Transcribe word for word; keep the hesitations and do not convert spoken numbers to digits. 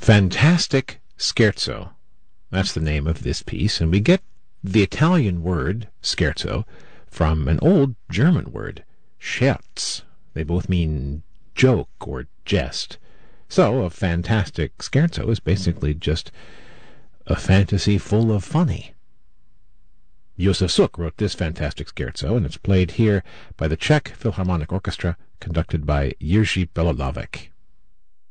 Fantastic Scherzo. That's the name of this piece, and we get the Italian word scherzo from an old German word, Scherz. They both mean joke or jest. So a fantastic scherzo is basically just a fantasy full of funny. Josef Suk wrote this fantastic scherzo, and it's played here by the Czech Philharmonic Orchestra, conducted by Jiří Belohlávek.